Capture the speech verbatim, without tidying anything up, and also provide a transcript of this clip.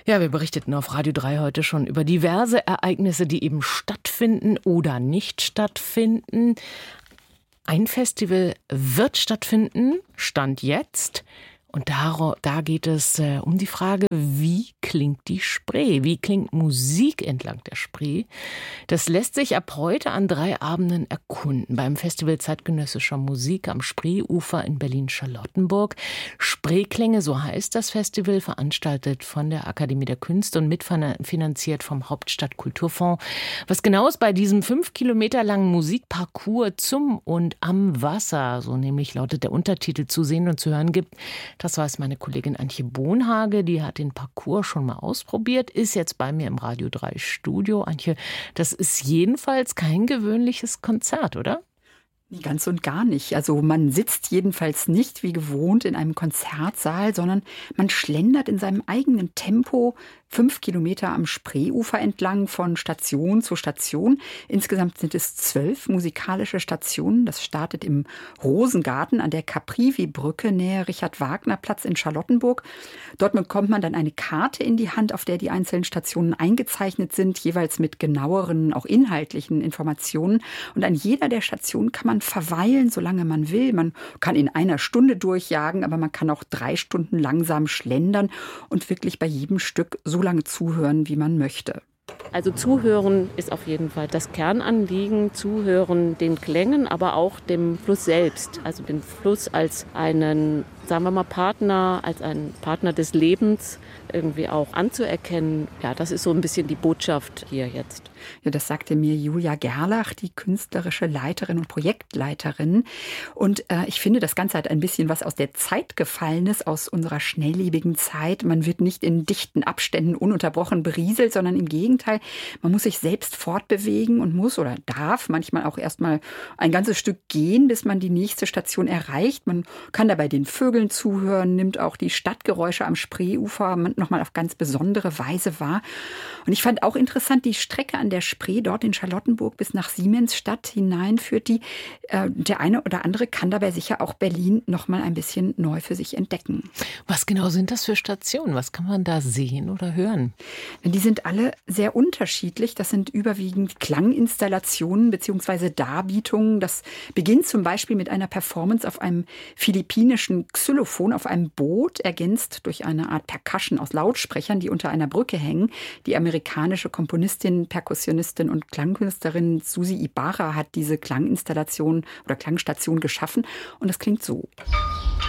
Ja, wir berichteten auf Radio drei heute schon über diverse Ereignisse, die eben stattfinden oder nicht stattfinden. Ein Festival wird stattfinden, Stand jetzt. Und da, da geht es äh, um die Frage, wie klingt die Spree? Wie klingt Musik entlang der Spree? Das lässt sich ab heute an drei Abenden erkunden. Beim Festival zeitgenössischer Musik am Spreeufer in Berlin-Charlottenburg. Spreeklänge, so heißt das Festival, veranstaltet von der Akademie der Künste und mitfinanziert vom Hauptstadtkulturfonds. Was genau es bei diesem fünf Kilometer langen Musikparcours zum und am Wasser, so nämlich lautet der Untertitel, zu sehen und zu hören gibt, das weiß meine Kollegin Antje Bohnhage, die hat den Parcours schon mal ausprobiert, ist jetzt bei mir im Radio drei Studio. Antje, das ist jedenfalls kein gewöhnliches Konzert, oder? Ganz und gar nicht. Also man sitzt jedenfalls nicht wie gewohnt in einem Konzertsaal, sondern man schlendert in seinem eigenen Tempo fünf Kilometer am Spreeufer entlang von Station zu Station. Insgesamt sind es zwölf musikalische Stationen. Das startet im Rosengarten an der Caprivi-Brücke nähe Richard-Wagner-Platz in Charlottenburg. Dort bekommt man dann eine Karte in die Hand, auf der die einzelnen Stationen eingezeichnet sind, jeweils mit genaueren, auch inhaltlichen Informationen. Und an jeder der Stationen kann man verweilen, solange man will. Man kann in einer Stunde durchjagen, aber man kann auch drei Stunden langsam schlendern und wirklich bei jedem Stück so lange zuhören, wie man möchte. Also zuhören ist auf jeden Fall das Kernanliegen. Zuhören den Klängen, aber auch dem Fluss selbst. Also den Fluss als einen, sagen wir mal, Partner, als einen Partner des Lebens irgendwie auch anzuerkennen. Ja, das ist so ein bisschen die Botschaft hier jetzt. Ja, das sagte mir Julia Gerlach, die künstlerische Leiterin und Projektleiterin. Und äh, ich finde, das Ganze hat ein bisschen was aus der Zeit Gefallenes, aus unserer schnelllebigen Zeit. Man wird nicht in dichten Abständen ununterbrochen berieselt, sondern im Gegenteil, man muss sich selbst fortbewegen und muss oder darf manchmal auch erstmal ein ganzes Stück gehen, bis man die nächste Station erreicht. Man kann dabei den Vögeln zuhören, nimmt auch die Stadtgeräusche am Spreeufer nochmal auf ganz besondere Weise wahr. Und ich fand auch interessant, die Strecke an der Spree dort in Charlottenburg bis nach Siemensstadt hineinführt, die äh, der eine oder andere kann dabei sicher auch Berlin noch mal ein bisschen neu für sich entdecken. Was genau sind das für Stationen? Was kann man da sehen oder hören? Die sind alle sehr unterschiedlich. Das sind überwiegend Klanginstallationen bzw. Darbietungen. Das beginnt zum Beispiel mit einer Performance auf einem philippinischen Xylophon auf einem Boot, ergänzt durch eine Art Percussion aus Lautsprechern, die unter einer Brücke hängen. Die amerikanische Komponistin, Perkussionistin und Klangkünstlerin Susi Ibarra hat diese Klanginstallation oder Klangstation geschaffen und das klingt so.